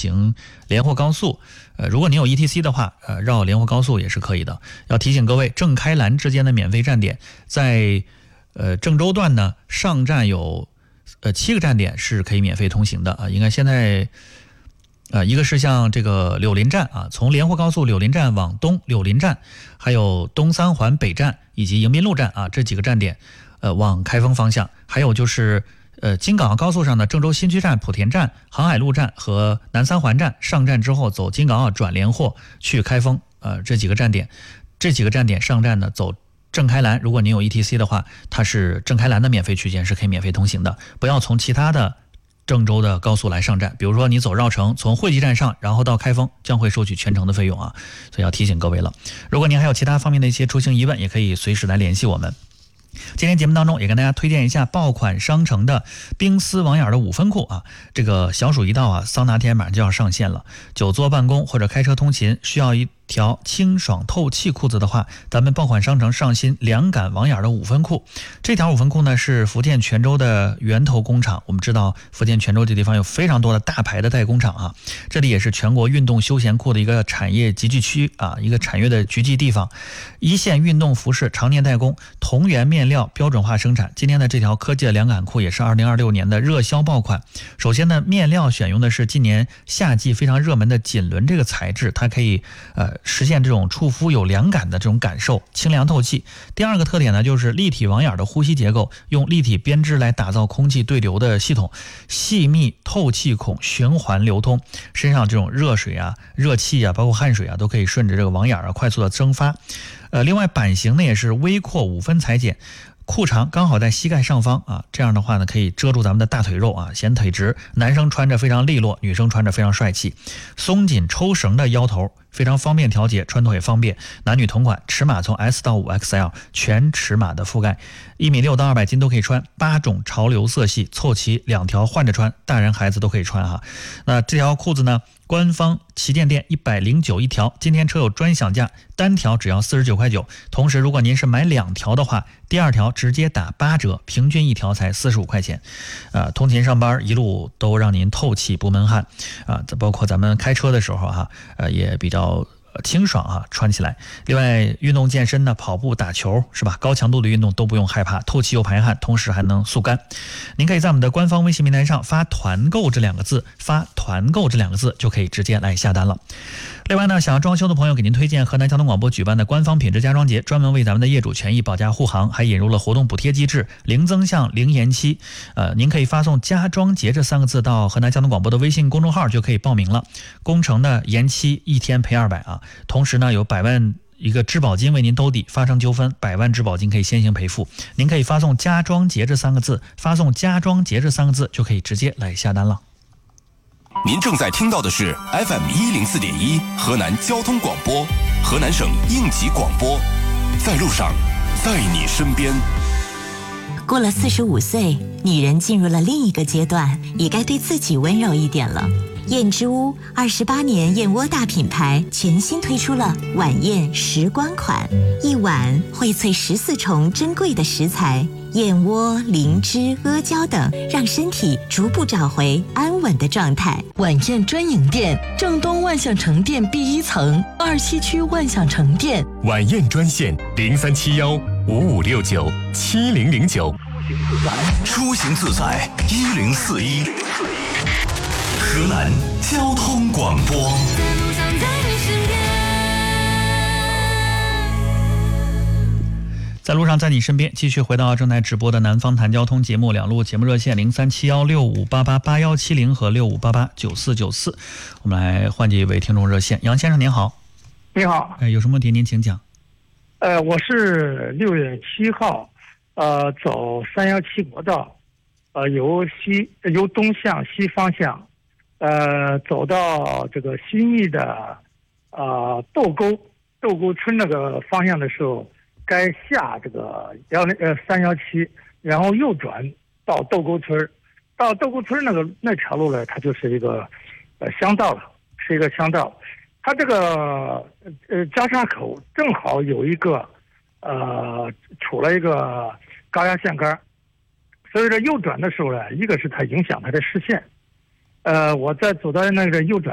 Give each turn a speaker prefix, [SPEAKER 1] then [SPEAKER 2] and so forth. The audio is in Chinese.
[SPEAKER 1] 行连霍高速。如果您有 ETC 的话，绕连霍高速也是可以的。要提醒各位，郑开兰之间的免费站点，在郑州段呢，上站有7个站点是可以免费通行的啊。应该现在一个是像这个柳林站啊，从连霍高速柳林站往东柳林站，还有东三环北站以及迎宾路站啊，这几个站点往开封方向。还有就是京港澳高速上的郑州新区站、莆田站、航海路站和南三环站，上站之后走京港澳转连霍去开封，这几个站点上站呢走郑开兰。如果您有 ETC 的话，它是郑开兰的免费区间是可以免费通行的，不要从其他的郑州的高速来上站。比如说你走绕城，从惠济站上，然后到开封，将会收取全程的费用啊，所以要提醒各位了。如果您还有其他方面的一些出行疑问，也可以随时来联系我们。今天节目当中也跟大家推荐一下爆款商城的冰丝网眼的5分裤啊，这个小暑一到啊，桑拿天马上就要上线了。久坐办公或者开车通勤需要一条清爽透气裤子的话，咱们爆款商城上新凉感网眼的5分裤。这条5分裤呢是福建泉州的源头工厂，我们知道福建泉州这地方有非常多的大牌的代工厂啊，这里也是全国运动休闲裤的一个产业集聚区啊，一个产业的聚集地方。一线运动服饰常年代工，同源面料标准化生产。今天的这条科技的凉感裤也是2026年的热销爆款。首先呢，面料选用的是今年夏季非常热门的锦纶这个材质，它可以实现这种触肤有凉感的这种感受，清凉透气。第二个特点呢，就是立体网眼的呼吸结构，用立体编织来打造空气对流的系统，细密透气孔循环流通，身上这种热水啊、热气啊，包括汗水啊，都可以顺着这个网眼啊快速的蒸发。另外版型呢也是微廓5分裁剪，裤长刚好在膝盖上方啊，这样的话呢可以遮住咱们的大腿肉啊，显腿直。男生穿着非常利落，女生穿着非常帅气。松紧抽绳的腰头非常方便调节，穿脱也方便。男女同款，尺码从 S 到 5XL 全尺码的覆盖，1.6米到200斤都可以穿，8种潮流色系凑齐2条换着穿，大人孩子都可以穿哈。那这条裤子呢，官方旗舰店109一条，今天车友专享价，单条只要49.9块。同时如果您是买2条的话，第2条直接打8折，平均1条才45块钱。通勤上班一路都让您透气不闷汗啊，包括咱们开车的时候哈，也比较清爽啊，穿起来。另外运动健身呢，跑步打球是吧，高强度的运动都不用害怕，透气又排汗，同时还能速干。您可以在我们的官方微信平台上发团购这2个字，发团购这2个字就可以直接来下单了。另外呢，想要装修的朋友，给您推荐河南交通广播举办的官方品质家装节，专门为咱们的业主权益保驾护航，还引入了活动补贴机制，零增项零延期。您可以发送家装节这3个字到河南交通广播的微信公众号就可以报名了。工程的延期1天赔200啊，同时呢有100万一个质保金为您兜底，发生纠纷100万质保金可以先行赔付。您可以发送家装节这3个字，发送家装节这3个字就可以直接来下单了。
[SPEAKER 2] 您正在听到的是 FM104.1 河南交通广播，河南省应急广播，在路上，在你身边。
[SPEAKER 3] 过了45岁，女人进入了另一个阶段，也该对自己温柔一点了。燕之屋28年燕窝大品牌全新推出了晚宴时光款，一碗荟萃14重珍贵的食材，燕窝、灵芝、阿胶等，让身体逐步找回安稳的状态。
[SPEAKER 4] 晚宴专营店，正东万象城店 B1 层，27区万象城店。
[SPEAKER 5] 晚宴专线037155697009。
[SPEAKER 2] 出行自在1041，河南交通广播。
[SPEAKER 1] 在路上，在你身边，继续回到正在直播的南方谈交通节目，两路节目热线037165888170和65889494。我们来换接一位听众热线，杨先生您好。
[SPEAKER 6] 你好。
[SPEAKER 1] 有什么问题您请讲。
[SPEAKER 6] 我是6月7号，走317国道，由东向西方向，走到这个新义的斗沟村那个方向的时候，该下这个317，然后右转到斗沟村。到斗沟村那条路呢，它就是一个乡道了，是一个乡道。它这个交叉口正好有一个杵了一个高压线杆，所以说右转的时候呢，一个是它影响它的视线。我在走到那个右转